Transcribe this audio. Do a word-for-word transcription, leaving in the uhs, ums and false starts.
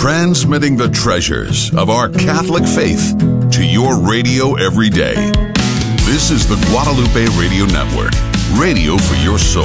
transmitting the treasures of our Catholic faith to your radio every day. This is the Guadalupe Radio Network, radio for your soul.